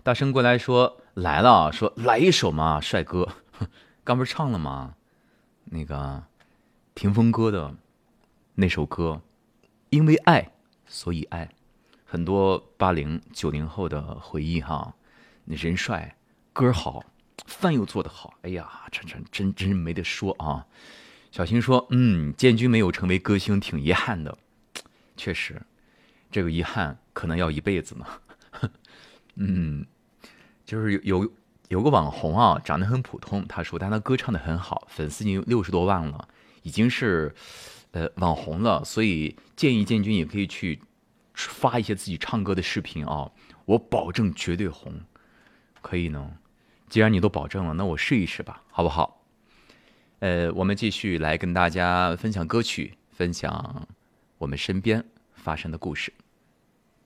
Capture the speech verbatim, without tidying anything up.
大生过来说来了，说来一首嘛，帅哥，刚不是唱了吗？那个屏风哥的那首歌，因为爱所以爱，很多八零九零后的回忆哈。那人帅，歌好，饭又做得好，哎呀，这这真真没得说啊。小新说，嗯，建军没有成为歌星，挺遗憾的。确实，这个遗憾可能要一辈子呢。嗯，就是有有有个网红啊，长得很普通，他说，但他歌唱的很好，粉丝已经六十多万了，已经是呃网红了，所以建议建军也可以去发一些自己唱歌的视频啊，我保证绝对红，可以呢。既然你都保证了，那我试一试吧，好不好？呃，我们继续来跟大家分享歌曲，分享我们身边发生的故事。